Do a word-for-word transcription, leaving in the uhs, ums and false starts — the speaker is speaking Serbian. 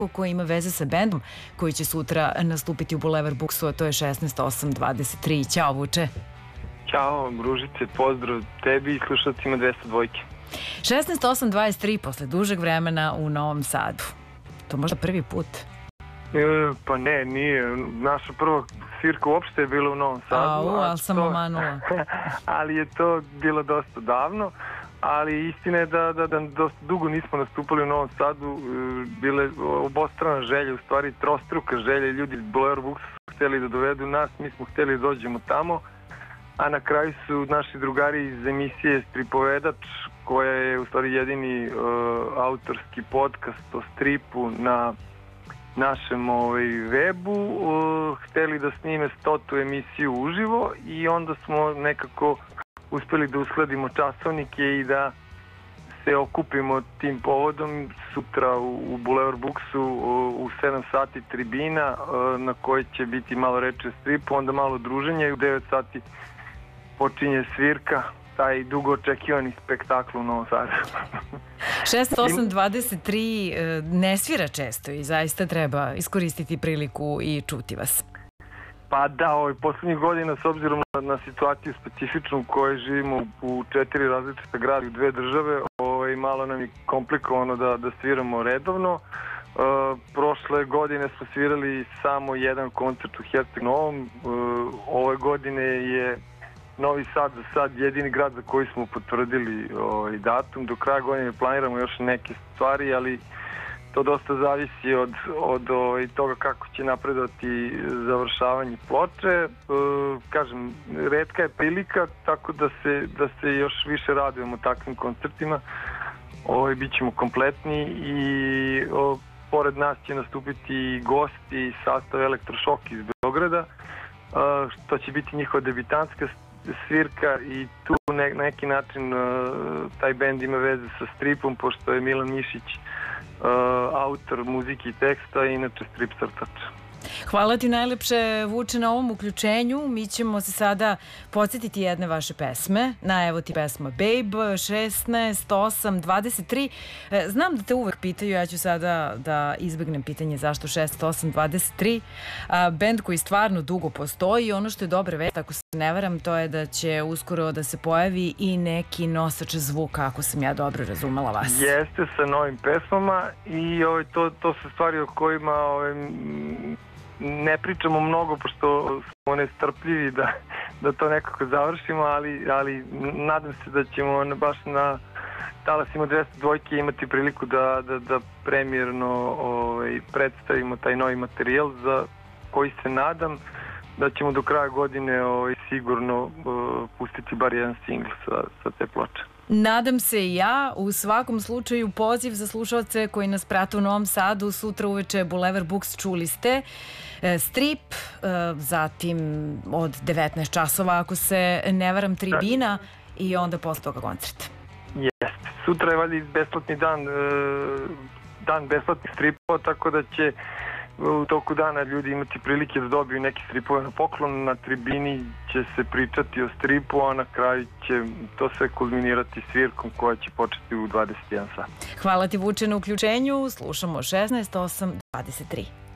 koji ima veze sa bendom koji će sutra nastupiti u Bulevar Buksu, a to je šesnaest osam dvadeset tri. Ćao, Vuče. Ćao, Ružice, pozdrav tebi i slušalcima dvesta dvojke. šesnaest osam dvadeset tri posle dužeg vremena u Novom Sadu. To možda prvi put? E, pa ne, nije. Naša prva svirka uopšte je bila u Novom Sadu. Au, ali sam omanula. Ali je to bilo dosta davno. Ali istina je da, da, da dosta dugo nismo nastupali u Novom Sadu. Bile obostrana želja, u stvari trostruka želja. Ljudi iz Bulevar Buksa su hteli da dovedu nas, mi smo hteli da dođemo tamo. A na kraju su naši drugari iz emisije Stripovedač, koja je u stvari jedini uh, autorski podcast o stripu na našem ovaj, webu, uh, hteli da snime stotu emisiju uživo i onda smo nekako uspeli da uskladimo časovnike i da se okupimo tim povodom sutra u, u Bulevar Buksu uh, u sedam sati tribina uh, na kojoj će biti malo reči o stripu, onda malo druženja i u devet sati počinje svirka, taj dugo očekivani spektakl u Novom Sadu. šesnaest osam dvadeset tri ne svira često i zaista treba iskoristiti priliku i čuti vas. Pa da, ovaj, poslednjih godina, s obzirom na, na situaciju specifičnu u kojoj živimo u četiri različite grada, u dve države, ovaj, malo nam je komplikovano da, da sviramo redovno. Uh, prošle godine smo svirali samo jedan koncert u Herceg Novom. Uh, ove godine je Novi Sad za sad jedini grad za koji smo potvrdili ovaj, datum. Do kraja godine planiramo još neke stvari, ali to dosta zavisi od, od ovaj, toga kako će napredovati završavanje ploče. E, kažem, retka je prilika, tako da se, da se još više radujemo takvim koncertima. Ovaj, bićemo kompletni i o, pored nas će nastupiti gosti sastav Elektrošok iz Beograda, e, što će biti njihova debitanska svirka i tu na neki način uh, taj bend ima veze sa stripom, pošto je Milan Mišić uh, autor muzike i teksta i inače strip crtač. Hvala ti najlepše, Vuče, na ovom uključenju. Mi ćemo se sada podsjetiti jedne vaše pesme. Na evo ti pesma Babe, šesnaest osam dvadeset tri. Znam da te uvek pitaju, ja ću sada da izbegnem pitanje zašto šesnaest osam dvadeset tri. Bend koji stvarno dugo postoji. Ono što je dobra vest, ako se ne varam, to je da će uskoro da se pojavi i neki nosač zvuka, ako sam ja dobro razumela vas. Jeste, sa novim pesmama i ovaj, to, to su stvari o kojima ovaj, ne pričamo mnogo, pošto smo nestrpljivi da, da to nekako završimo, ali, ali nadam se da ćemo baš na talasima dvesta dvojke imati priliku da, da, da premijerno ovaj, predstavimo taj novi materijal za koji se nadam da ćemo do kraja godine ovaj, sigurno uh, pustiti bar jedan singl sa, sa te ploče. Nadam se i ja. U svakom slučaju poziv za slušalce koji nas prate u Novom Sadu. Sutra uveče Bulevar Buks, čuli ste. Strip, zatim od devetnaest časova, ako se ne varam, tribina i onda posle toga koncert. Jeste. Sutra je valjda besplatni dan, dan besplatnih stripova, tako da će u toku dana ljudi imati prilike da dobiju neke stripove na poklon. Na tribini će se pričati o stripu, a na kraju će to sve kulminirati svirkom koja će početi u dvadeset jedan sat. Hvala ti, Vuče, na uključenju. Slušamo šesnaest osam dvadeset tri.